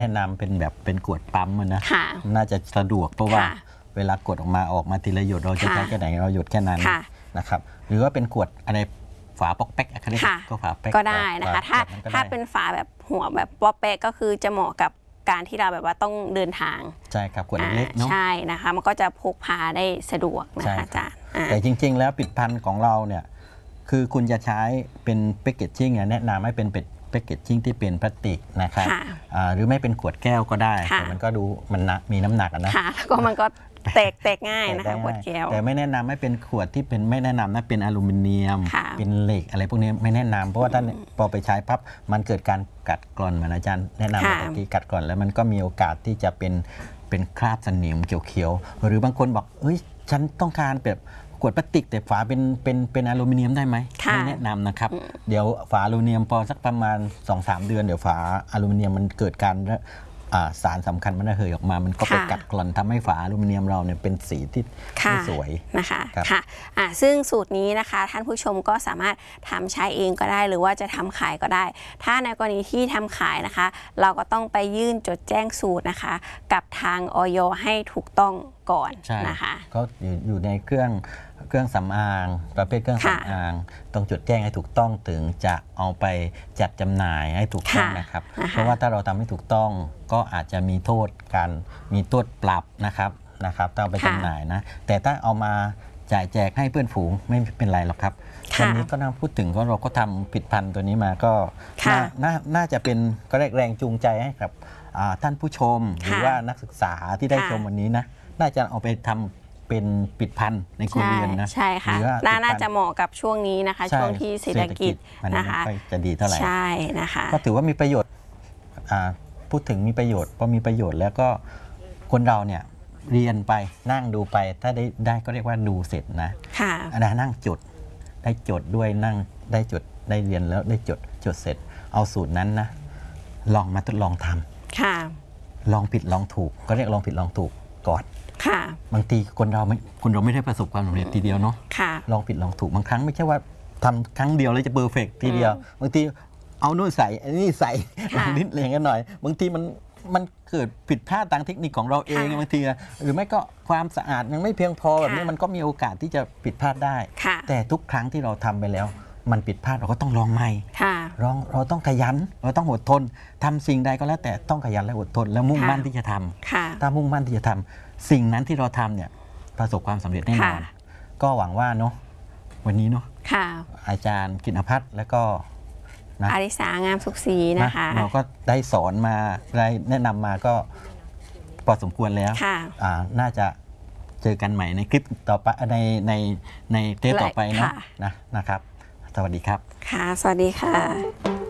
แนะนำเป็นแบบเป็นขวดปั๊มนะน่าจะสะดวกเพราะว่าเวลากดออกมาทีละหยดเราจะใช้แค่ไหนเราหยดแค่นั้นนะครับหรือว่าเป็นขวดอะไรฝาป๊อกแป๊กอะไรก็ฝาแป๊กก็ได้นะคะถ้าเป็นฝาแบบหัวแบบป๊อกแป๊กก็คือจะเหมาะกับการที่เราแบบว่าต้องเดินทางใช่ครับขวดเล็กๆเนาะใช่นะคะมันก็จะพกพาได้สะดวกนะคะอาจารย์แต่จริงๆแล้วผลิตภัณฑ์ของเราเนี่ยคือคุณจะใช้เป็นแพคเกจจิ้งแนะนำให้เป็นแพคเกจจิ้งที่เป็นพลาสติกนะครับหรือไม่เป็นขวดแก้วก็ได้แต่มันก็ดูมันมีน้ำหนักนะแล้วก็มันก็แตกง่ายนะคะขวดแก้วแต่ไม่แนะนำให้เป็นขวดที่เป็นไม่แนะนำนะเป็นอลูมิเนียมเป็นเหล็กอะไรพวกนี้ไม่แนะนำเพราะว่าถ้าพอไปใช้ปั๊บมันเกิดการกัดกร่อนเหมือนอาจารย์แนะนำเมื่อกี้กัดกร่อนแล้วมันก็มีโอกาสที่จะเป็นคราบสนิมเขียวๆหรือบางคนบอกเฮ้ยฉันต้องการแบบขวดพลาสติกแต่ฝาเป็นอลูมิเนียมได้ไหมไม่แนะนำนะครับเดี๋ยวฝาอลูมิเนียมพอสักประมาณ 2-3 เดือนเดี๋ยวฝาอลูมิเนียมมันเกิดการสารสำคัญมันระเหยออกมามันก็ไปกัดกร่อนทำให้ฝาอลูมิเนียมเราเนี่ยเป็นสีที่ไม่สวยนะคะค่ะซึ่งสูตรนี้นะคะท่านผู้ชมก็สามารถทำใช้เองก็ได้หรือว่าจะทำขายก็ได้ ถ้าในกรณีที่ทำขายนะคะเราก็ต้องไปยื่นจดแจ้งสูตรนะคะกับทางอย.ให้ถูกต้องก่อนนะคะก็อยู่ในเครื่องสำอางประเภทเครื่องสำอางต้องจดแจ้งให้ถูกต้องถึงจะเอาไปจัดจำหน่ายให้ถูกต้องนะครับเพราะว่าถ้าเราทำไม่ถูกต้องก็อาจจะมีโทษมีโทษปรับนะครับถ้าเอาไปจำหน่ายนะแต่ถ้าเอามาจ่ายแจกให้เพื่อนฝูงไม่เป็นไรหรอกครับวันนี้ก็น่าพูดถึงก็เราก็ทำผลิตภัณฑ์ตัวนี้มาก็น่าจะเป็นก็แรงจูงใจให้กับท่านผู้ชมหรือว่านักศึกษาที่ได้ชมวันนี้นะน่าจะเอาไปทำเป็นผลิตภัณฑ์ในครัวเรือนนะใช่ค่ะน่าจะเหมาะกับช่วงนี้นะคะช่วงที่เศรษฐกิจนะคะจะดีเท่าไหร่ใช่นะคะก็ถือว่ามีประโยชน์พูดถึงมีประโยชน์พอมีประโยชน์แล้วก็คนเราเนี่ยเรียนไปนั่งดูไปถ้าได้ก็เรียกว่าดูเสร็จนะนั่งจดได้จดด้วยนั่งได้จดได้เรียนแล้วได้จดเสร็จเอาสูตรนั้นนะลองมาทดลองทำลองผิดลองถูกก็เรียกลองผิดลองถูกก่อนบางทีคนเราไม่ได้ประสบความสำเร็จทีเดียวเนาะลองผิดลองถูกบางครั้งไม่ใช่ว่าทำครั้งเดียวแล้วจะเพอร์เฟกต์ทีเดียวบางทีเอาโน่นใส่อันนี้ใส่นิดเลียงกันหน่อยบางทีมันเกิดผิดพลาดทางเทคนิคของเราเองบางทีหรือไม่ก็ความสะอาดยังไม่เพียงพอแบบนี้มันก็มีโอกาสที่จะผิดพลาดได้แต่ทุกครั้งที่เราทำไปแล้วมันผิดพลาดเราก็ต้องลองใหม่เราต้องขยันเราต้องอดทนทำสิ่งใดก็แล้วแต่ต้องขยันและอดทนแล้วมุ่งมั่นที่จะทำถ้ามุ่งมั่นที่จะทำสิ่งนั้นที่เราทำเนี่ยประสบความสำเร็จแน่นอนก็หวังว่าเนาะวันนี้เนาะอาจารย์กิตภัทรและก็อาริสางามสุขศรีนะคะเราก็ได้สอนมาได้แนะนำมาก็พอสมควรแล้วน่าจะเจอกันใหม่ในคลิปต่อไปในเทปต่อไปเนาะนะครับสวัสดีครับค่ะสวัสดีค่ะ